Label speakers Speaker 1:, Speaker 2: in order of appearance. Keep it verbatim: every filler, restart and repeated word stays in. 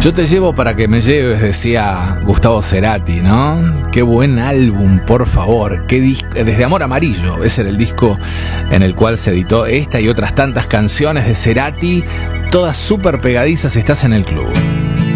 Speaker 1: Yo te llevo para que me lleves, decía Gustavo Cerati, ¿no? Qué buen álbum, por favor. Qué disco, Desde Amor Amarillo, ese era el disco en el cual se editó esta y otras tantas canciones de Cerati, todas súper pegadizas. Estás en el club.